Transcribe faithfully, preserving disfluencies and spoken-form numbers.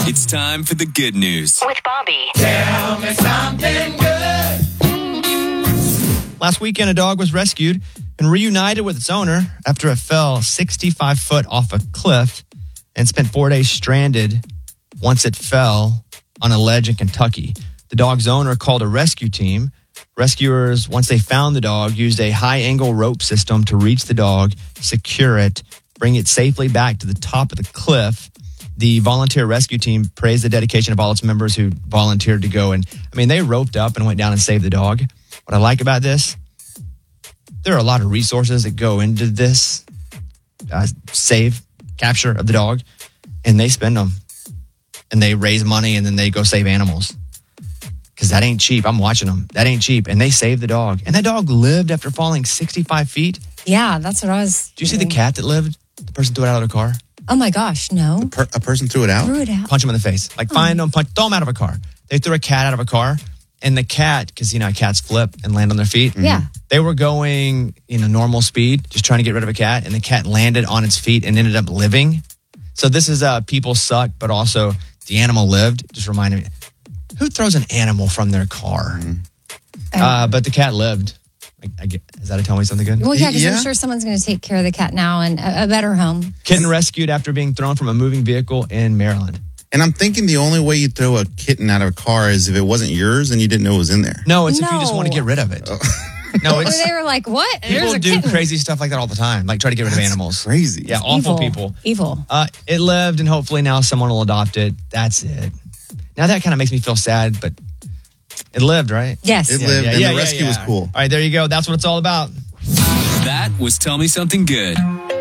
It's time for the good news with Bobby. Tell me something good. Last weekend, a dog was rescued and reunited with its owner after it fell sixty-five foot off a cliff and spent four days stranded once it fell on a ledge in Kentucky. The dog's owner called a rescue team. Rescuers, once they found the dog, used a high-angle rope system to reach the dog, secure it, bring it safely back to the top of the cliff. The volunteer rescue team praised the dedication of all its members who volunteered to go. And, I mean, they roped up and went down and saved the dog. What I like about this, there are a lot of resources that go into this uh, save, capture of the dog, and they spend them. And they raise money, and then they go save animals. Because that ain't cheap. I'm watching them. That ain't cheap. And they saved the dog. And that dog lived after falling sixty-five feet. Yeah, that's what I was Do you see the cat that lived? The person threw it out of the car? Oh, my gosh, no. Per- a person threw it out? Threw it out. Punch him in the face. Like, Oh. find them, punch, throw him out of a car. They threw a cat out of a car. And the cat, because, you know, cats flip and land on their feet. Yeah. They were going, you know, normal speed, just trying to get rid of a cat. And the cat landed on its feet and ended up living. So this is uh, people suck, but also the animal lived. Just reminded me, who throws an animal from their car? Uh, but the cat lived. I, I get, is that a tell me something good? Well, yeah, because Yeah. I'm sure someone's going to take care of the cat now and a, a better home. Kitten rescued after being thrown from a moving vehicle in Maryland. And I'm thinking the only way you throw a kitten out of a car is if it wasn't yours and you didn't know it was in there. No, it's if you just No. want to get rid of it. No, Or it's they were like, what? people There's a do kitten. crazy stuff like that all the time, like try to get rid of animals. Crazy. Yeah, awful Evil. people. Evil. Uh, it lived, and hopefully now someone will adopt it. That's it. Now that kind of makes me feel sad, but it lived, right? Yes. It lived, and the rescue was cool. All right, there you go. That's what it's all about. That was Tell Me Something Good.